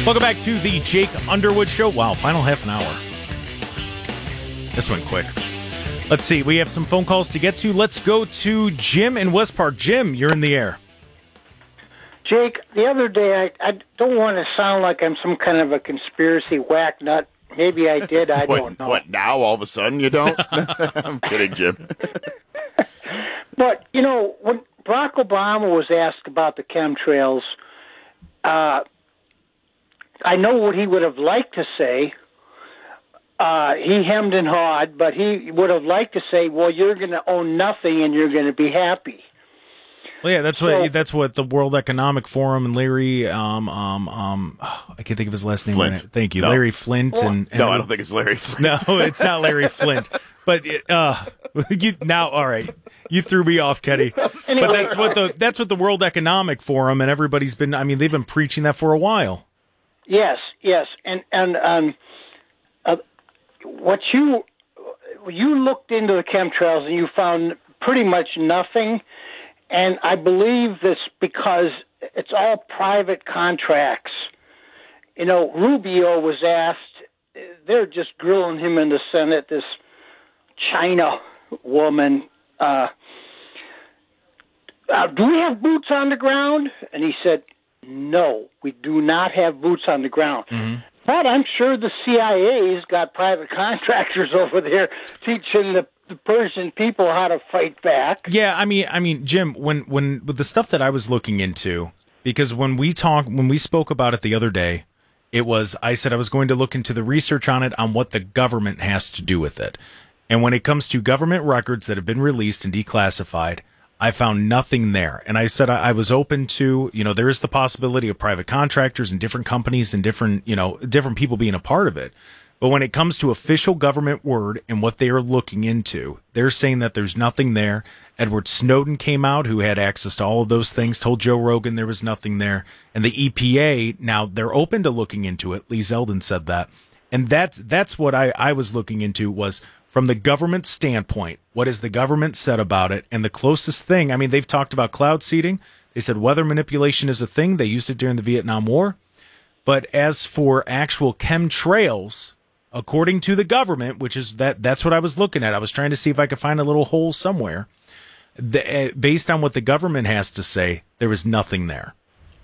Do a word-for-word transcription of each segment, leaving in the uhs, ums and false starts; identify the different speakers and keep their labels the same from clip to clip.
Speaker 1: Welcome back to the Jake Underwood Show. Wow, final half an hour. This went quick. Let's see. We have some phone calls to get to. Let's go to Jim in West Park. Jim, you're in the air.
Speaker 2: Jake, the other day, I, I don't want to sound like I'm some kind of a conspiracy whack nut. Maybe I did. I
Speaker 3: what,
Speaker 2: don't know.
Speaker 3: What, now all of a sudden you don't? I'm kidding, Jim.
Speaker 2: But, you know, when Barack Obama was asked about the chemtrails, uh, I know what he would have liked to say. Uh, he hemmed and hawed, but he would have liked to say, well, you're going to own nothing and you're going to be happy.
Speaker 1: Well, yeah, that's
Speaker 2: so,
Speaker 1: what that's what the World Economic Forum and Larry, um, um, um, oh, I can't think of his last name.
Speaker 3: Flint.
Speaker 1: Right. Thank you,
Speaker 3: No.
Speaker 1: Larry Flint.
Speaker 2: Well,
Speaker 1: and, and
Speaker 3: No, I don't think it's Larry Flint.
Speaker 1: No, it's not Larry Flint. But it, uh, you now, all right, you threw me off, Kenny.
Speaker 2: Anyway.
Speaker 1: But that's what the that's what the World Economic Forum and everybody's been. I mean, they've been preaching that for a while.
Speaker 2: Yes, yes, and and um, uh, what you you looked into the chemtrails and you found pretty much nothing, and I believe this because it's all private contracts. You know, Rubio was asked; they're just grilling him in the Senate. This China woman, uh, uh, do we have boots on the ground? And he said, no, we do not have boots on the ground.
Speaker 1: Mm-hmm.
Speaker 2: But I'm sure the C I A's got private contractors over there teaching the, the Persian people how to fight back.
Speaker 1: Yeah, I mean, I mean, Jim, when when with the stuff that I was looking into, because when we talk, when we spoke about it the other day, it was I said I was going to look into the research on it on what the government has to do with it, and when it comes to government records that have been released and declassified, I found nothing there. And I said I, I was open to, you know, there is the possibility of private contractors and different companies and different, you know, different people being a part of it. But when it comes to official government word and what they are looking into, they're saying that there's nothing there. Edward Snowden came out, who had access to all of those things, told Joe Rogan there was nothing there. And the E P A, now they're open to looking into it. Lee Zeldin said that. And that's, that's what I, I was looking into was, from the government standpoint, what has the government said about it? And the closest thing, I mean, they've talked about cloud seeding. They said weather manipulation is a thing. They used it during the Vietnam War. But as for actual chemtrails, according to the government, which is that that's what I was looking at. I was trying to see if I could find a little hole somewhere. The, uh, based on what the government has to say, there was nothing there.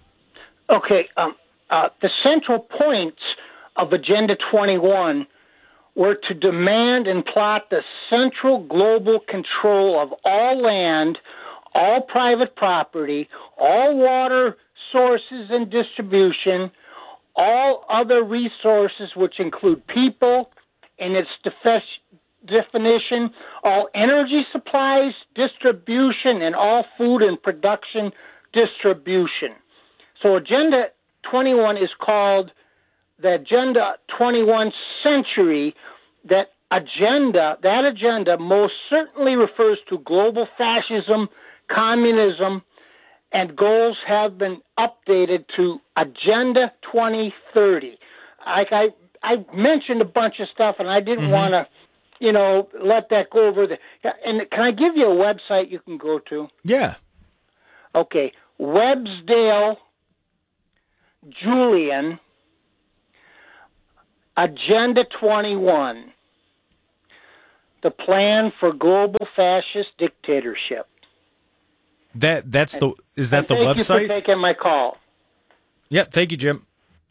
Speaker 2: Okay, um, uh, the central points of Agenda twenty-one were to demand and plot the central global control of all land, all private property, all water sources and distribution, all other resources, which include people in its defi- definition, all energy supplies, distribution, and all food and production distribution. So Agenda twenty-one is called the Agenda twenty-one century. That agenda, that agenda most certainly refers to global fascism, communism, and goals have been updated to Agenda twenty thirty. Like I, I mentioned a bunch of stuff, and I didn't mm-hmm. want to, you know, let that go over the. And can I give you a website you can go to?
Speaker 1: Yeah.
Speaker 2: Okay, Websdale Julian. Agenda twenty-one, the plan for global fascist dictatorship.
Speaker 1: That that's the is that
Speaker 2: and
Speaker 1: the
Speaker 2: thank
Speaker 1: website?
Speaker 2: Thank you for taking my call.
Speaker 1: Yep, thank you, Jim.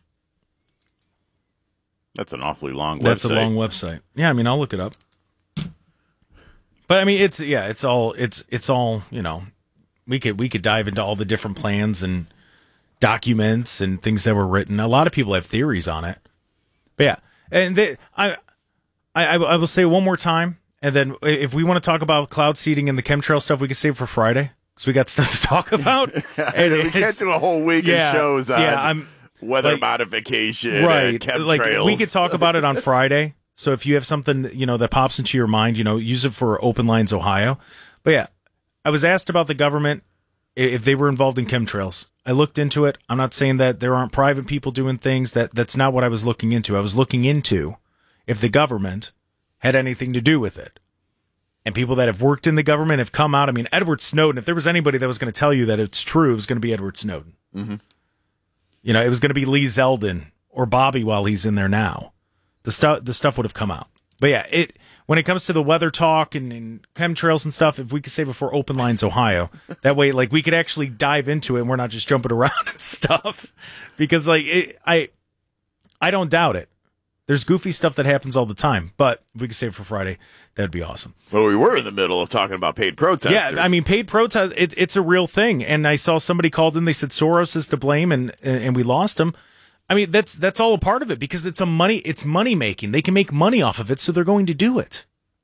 Speaker 3: That's an awfully long website.
Speaker 1: That's a long website. Yeah, I mean, I'll look it up. But I mean, it's yeah, it's all it's it's all you know. We could we could dive into all the different plans and documents and things that were written. A lot of people have theories on it. But yeah, and they, I, I, I will say one more time, and then if we want to talk about cloud seeding and the chemtrail stuff, we can save for Friday because we got stuff to talk about.
Speaker 3: And we can't do a whole week
Speaker 1: yeah,
Speaker 3: of shows on
Speaker 1: yeah, I'm,
Speaker 3: weather
Speaker 1: like,
Speaker 3: modification,
Speaker 1: right?
Speaker 3: and chemtrails.
Speaker 1: Like we could talk about it on Friday. So if you have something you know that pops into your mind, you know, use it for Open Lines Ohio. But yeah, I was asked about the government if they were involved in chemtrails. I looked into it. I'm not saying that there aren't private people doing things. That that's not what I was looking into. I was looking into if the government had anything to do with it. And people that have worked in the government have come out. I mean, Edward Snowden, if there was anybody that was going to tell you that it's true, it was going to be Edward Snowden.
Speaker 3: Mm-hmm.
Speaker 1: You know, it was going to be Lee Zeldin or Bobby while he's in there now, the stuff the stuff would have come out. But yeah, it when it comes to the weather talk and, and chemtrails and stuff, if we could save it for Open Lines Ohio, that way, like, we could actually dive into it and we're not just jumping around and stuff. Because, like, it, I, I don't doubt it. There's goofy stuff that happens all the time, but if we could save it for Friday, that'd be awesome.
Speaker 3: Well, we were in the middle of talking about paid protesters.
Speaker 1: Yeah, I mean, paid protest, it, it's a real thing. And I saw somebody called in, they said Soros is to blame, and and we lost him. I mean, that's that's all a part of it because it's a money it's money making. They can make money off of it, so they're going to do it.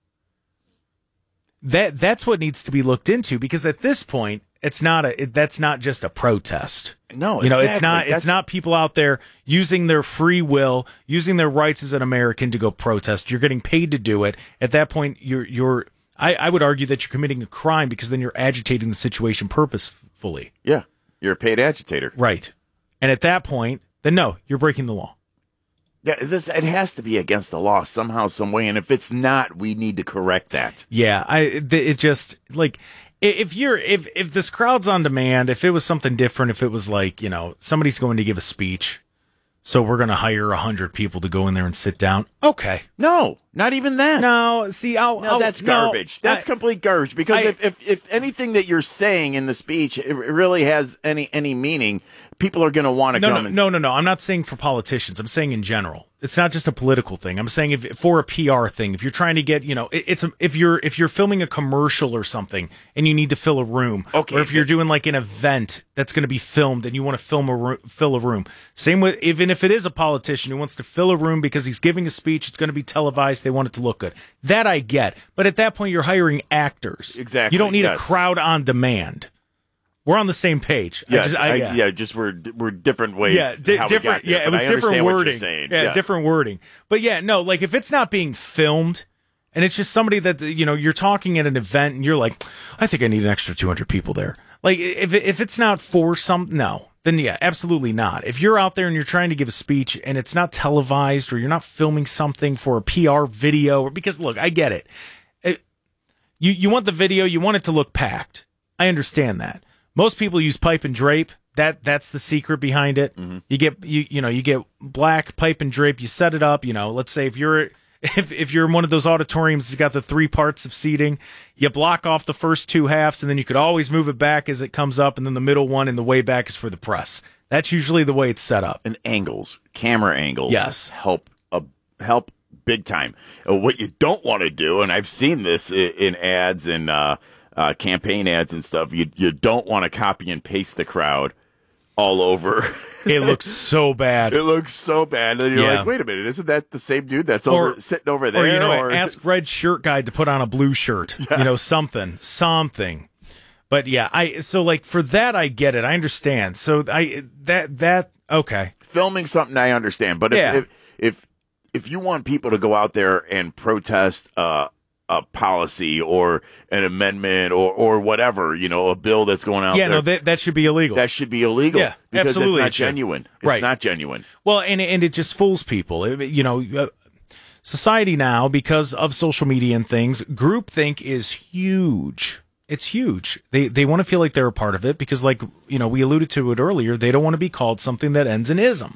Speaker 1: That that's what needs to be looked into because at this point, it's not a it, that's not just a protest.
Speaker 3: No,
Speaker 1: you know,
Speaker 3: exactly.
Speaker 1: it's not
Speaker 3: That's...
Speaker 1: it's not people out there using their free will, using their rights as an American to go protest. You're getting paid to do it. At that point, you're you're I, I would argue that you're committing a crime because then you're agitating the situation purposefully.
Speaker 3: Yeah, you're a paid agitator,
Speaker 1: right? And at that point, then no, you're breaking the law.
Speaker 3: Yeah, this it has to be against the law somehow, some way, and if it's not, we need to correct that.
Speaker 1: Yeah, I it just like if you're if if this crowd's on demand, if it was something different, if it was like, you know, somebody's going to give a speech, so we're going to hire a hundred people to go in there and sit down. Okay,
Speaker 3: no, not even that.
Speaker 1: No, see, I'll,
Speaker 3: no,
Speaker 1: I'll,
Speaker 3: that's garbage.
Speaker 1: No,
Speaker 3: that's
Speaker 1: I,
Speaker 3: complete garbage. Because
Speaker 1: I,
Speaker 3: if, if if anything that you're saying in the speech it really has any any meaning, people are going to want to
Speaker 1: no,
Speaker 3: come.
Speaker 1: No,
Speaker 3: and...
Speaker 1: no, no, no. I'm not saying for politicians. I'm saying in general. It's not just a political thing. I'm saying if for a P R thing, if you're trying to get, you know, it, it's a, if you're if you're filming a commercial or something and you need to fill a room,
Speaker 3: okay,
Speaker 1: or if you're doing like an event that's going to be filmed and you want to film a room, fill a room. Same with even if it is a politician who wants to fill a room because he's giving a speech, it's going to be televised. They want it to look good. That I get, but at that point you're hiring actors.
Speaker 3: Exactly.
Speaker 1: You don't need
Speaker 3: yes.
Speaker 1: a crowd on demand. We're on the same page.
Speaker 3: Yes,
Speaker 1: I just, I,
Speaker 3: I,
Speaker 1: yeah.
Speaker 3: yeah, just we're we're different ways.
Speaker 1: Yeah, di-
Speaker 3: how
Speaker 1: different.
Speaker 3: We got there,
Speaker 1: yeah, it was different wording.
Speaker 3: Yeah,
Speaker 1: yes. different wording. But yeah, no, like if it's not being filmed, and it's just somebody that you know you're talking at an event, and you're like, I think I need an extra two hundred people there. Like if if it's not for some, no, then yeah, absolutely not. If you're out there and you're trying to give a speech and it's not televised, or you're not filming something for a P R video, or because look, I get it. it you you want the video, you want it to look packed. I understand that. Most people use pipe and drape. That that's the secret behind it. Mm-hmm. You get you you know you get black pipe and drape. You set it up. You know, let's say if you're if if you're in one of those auditoriums that's got the three parts of seating, you block off the first two halves, and then you could always move it back as it comes up, and then the middle one and the way back is for the press. That's usually the way it's set up.
Speaker 3: And angles, camera angles,
Speaker 1: yes,
Speaker 3: help uh, help big time. Uh, what you don't want to do, and I've seen this in, in ads and. Uh, Uh, campaign ads and stuff, you you don't want to copy and paste the crowd all over.
Speaker 1: It looks so bad.
Speaker 3: It looks so bad. And you're
Speaker 1: yeah.
Speaker 3: like, wait a minute, isn't that the same dude that's
Speaker 1: or,
Speaker 3: over sitting over there?
Speaker 1: Or, you know,
Speaker 3: or...
Speaker 1: ask red shirt guy to put on a blue shirt. Yeah. You know, something, something. But yeah, I so like for that I get it. I understand. So I that that okay.
Speaker 3: Filming something I understand, but if
Speaker 1: yeah.
Speaker 3: if, if if you want people to go out there and protest uh a policy or an amendment or, or whatever, you know, a bill that's going out
Speaker 1: yeah,
Speaker 3: there.
Speaker 1: no, that, that should be illegal.
Speaker 3: That should be illegal.
Speaker 1: Yeah,
Speaker 3: because
Speaker 1: absolutely.
Speaker 3: it's not genuine. It's
Speaker 1: right.
Speaker 3: not genuine.
Speaker 1: Well, and, and it just fools people. It, you know, uh, society now, because of social media and things, groupthink is huge. It's huge. They they want to feel like they're a part of it because, like, you know, we alluded to it earlier, they don't want to be called something that ends in ism.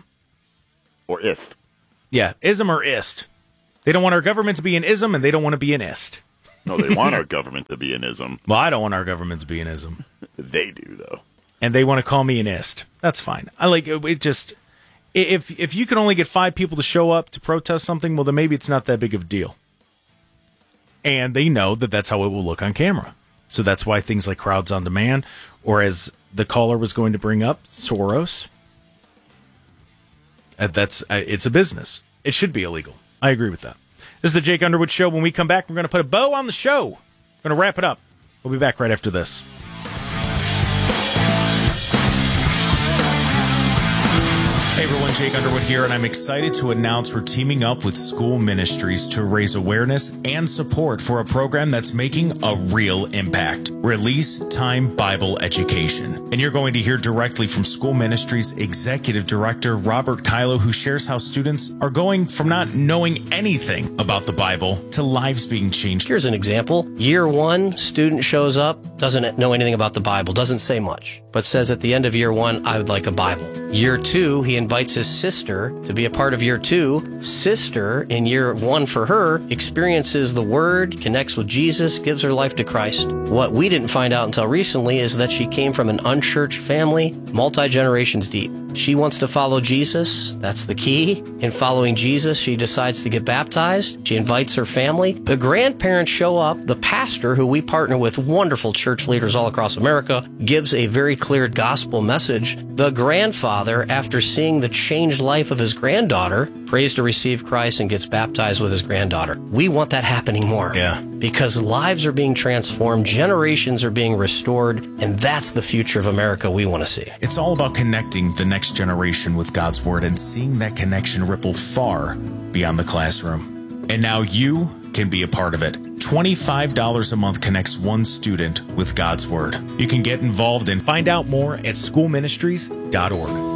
Speaker 3: Or ist.
Speaker 1: Yeah, ism or ist. They don't want our government to be an ism, and they don't want to be an ist.
Speaker 3: No, they want our government to be an ism.
Speaker 1: Well, I don't want our government to be an ism.
Speaker 3: They do, though.
Speaker 1: And they want to call me an ist. That's fine. I like it, it just... If if you can only get five people to show up to protest something, well, then maybe it's not that big of a deal. And they know that that's how it will look on camera. So that's why things like crowds on demand, or as the caller was going to bring up, Soros, uh, that's uh, it's a business. It should be illegal. I agree with that. This is the Jake Underwood Show. When we come back, we're going to put a bow on the show. We're going to wrap it up. We'll be back right after this. Hey everyone, Jake Underwood here, and I'm excited to announce we're teaming up with School Ministries to raise awareness and support for a program that's making a real impact. Release Time Bible Education. And you're going to hear directly from School Ministries Executive Director Robert Kylo, who shares how students are going from not knowing anything about the Bible to lives being changed.
Speaker 4: Here's an example. Year one, student shows up, doesn't know anything about the Bible, doesn't say much, but says at the end of year one, I would like a Bible. Year two, he invites his sister to be a part of year two. Sister, in year one for her, experiences the Word, connects with Jesus, gives her life to Christ. What we didn't find out until recently is that she came from an unchurched family, multi-generations deep. She wants to follow Jesus. That's the key. In following Jesus, she decides to get baptized. She invites her family. The grandparents show up. The pastor, who we partner with wonderful church leaders all across America, gives a very clear gospel message. The grandfather, after seeing the changed life of his granddaughter, prays to receive Christ and gets baptized with his granddaughter. We want that happening more.
Speaker 1: Yeah.
Speaker 4: Because lives are being transformed, generations are being restored, and that's the future of America we want to see.
Speaker 1: It's all about connecting the next generation with God's Word and seeing that connection ripple far beyond the classroom. And now you can be a part of it. twenty-five dollars a month connects one student with God's Word. You can get involved and find out more at school ministries dot org.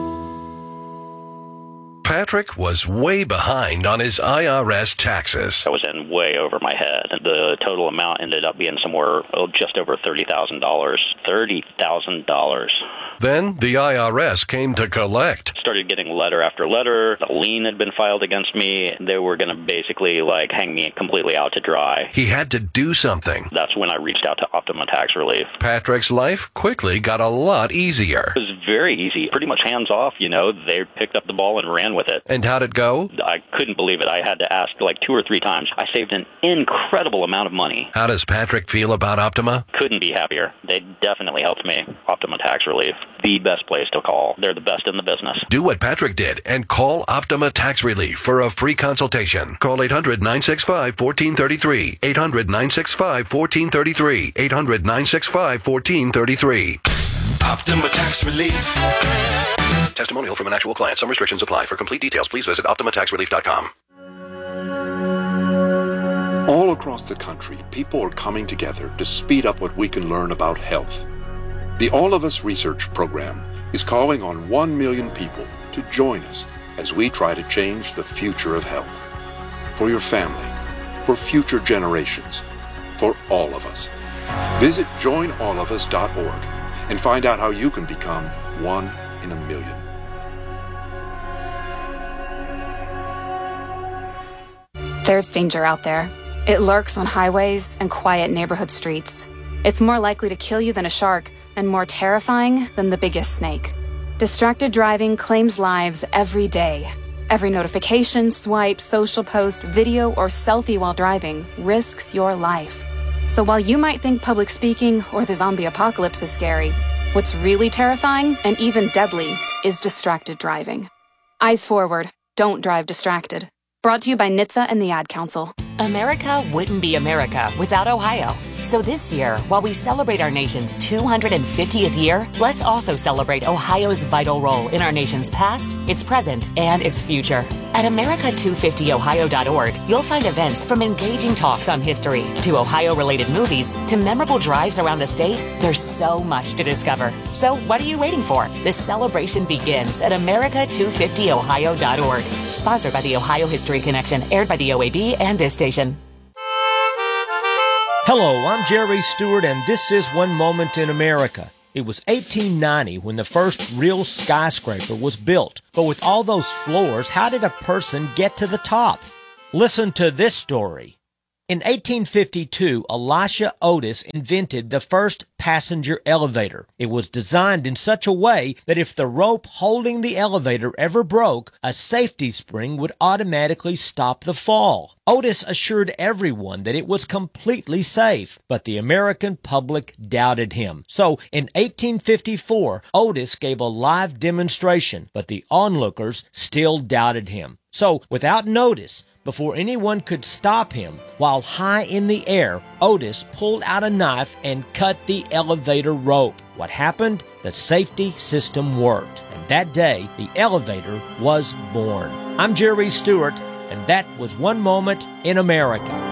Speaker 5: Patrick was way behind on his I R S taxes.
Speaker 6: I was in way over my head. The total amount ended up being somewhere oh, just over thirty thousand dollars. thirty thousand dollars.
Speaker 5: Then the I R S came to collect.
Speaker 6: Started getting letter after letter. A lien had been filed against me. They were going to basically like hang me completely out to dry.
Speaker 5: He had to do something.
Speaker 6: That's when I reached out to Optima Tax Relief.
Speaker 5: Patrick's life quickly got a lot easier.
Speaker 6: It was very easy. Pretty much hands off, you know. They picked up the ball and ran with it.
Speaker 5: And how'd it go?
Speaker 6: I couldn't believe it. I had to ask like two or three times. I saved an incredible amount of money.
Speaker 5: How does Patrick feel about Optima?
Speaker 6: Couldn't be happier. They definitely helped me. Optima Tax Relief, the best place to call. They're the best in the business.
Speaker 5: Do what Patrick did and call Optima Tax Relief for a free consultation. Call eight hundred, nine six five, one four three three. eight hundred, nine six five, one four three three. eight hundred, nine six five, one four three three.
Speaker 7: Optima Tax Relief.
Speaker 5: Testimonial from an actual client. Some restrictions apply. For complete details, please visit optima tax relief dot com.
Speaker 8: All across the country, people are coming together to speed up what we can learn about health. The All of Us Research Program is calling on one million people to join us as we try to change the future of health. For your family, for future generations, for all of us. Visit join all of us dot org and find out how you can become one in a million.
Speaker 9: There's danger out there. It lurks on highways and quiet neighborhood streets. It's more likely to kill you than a shark, and more terrifying than the biggest snake. Distracted driving claims lives every day. Every notification, swipe, social post, video, or selfie while driving risks your life. So while you might think public speaking or the zombie apocalypse is scary, what's really terrifying and even deadly is distracted driving. Eyes forward. Don't drive distracted. Brought to you by N H T S A and the Ad Council.
Speaker 10: America wouldn't be America without Ohio. So this year, while we celebrate our nation's two hundred fiftieth year, let's also celebrate Ohio's vital role in our nation's past, its present, and its future. At America two fifty ohio dot org, you'll find events from engaging talks on history to Ohio-related movies to memorable drives around the state. There's so much to discover. So what are you waiting for? This celebration begins at America two fifty ohio dot org. Sponsored by the Ohio History Connection, aired by the O A B and this station.
Speaker 11: Hello, I'm Jerry Stewart, and this is One Moment in America. It was eighteen ninety when the first real skyscraper was built. But with all those floors, how did a person get to the top? Listen to this story. In eighteen fifty-two, Elisha Otis invented the first passenger elevator. It was designed in such a way that if the rope holding the elevator ever broke, a safety spring would automatically stop the fall. Otis assured everyone that it was completely safe, but the American public doubted him. So in eighteen fifty-four, Otis gave a live demonstration, but the onlookers still doubted him. So without notice, before anyone could stop him, while high in the air, Otis pulled out a knife and cut the elevator rope. What happened? The safety system worked. And that day, the elevator was born. I'm Jerry Stewart, and that was One Moment in America.